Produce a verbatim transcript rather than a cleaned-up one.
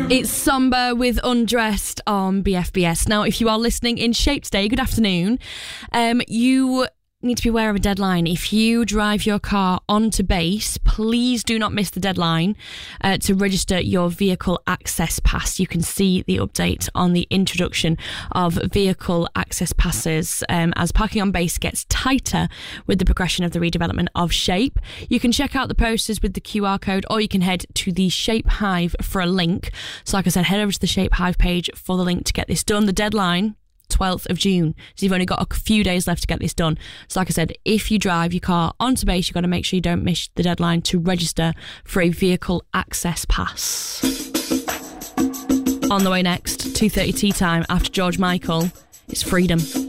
It's Somber with Undressed on B F B S. Now, if you are listening in Shape today, good afternoon. Um, you need to be aware of a deadline. If you drive your car onto base, please do not miss the deadline uh, to register your vehicle access pass. You can see the update on the introduction of vehicle access passes um, as parking on base gets tighter with the progression of the redevelopment of Shape. You can check out the posters with the Q R code, or you can head to the Shape Hive for a link. So like I said, head over to the Shape Hive page for the link to get this done. The deadline, twelfth of June. So you've only got a few days left to get this done. So like I said, if you drive your car onto base, you've got to make sure you don't miss the deadline to register for a vehicle access pass. On the way next, two thirty tea time after George Michael, it's Freedom.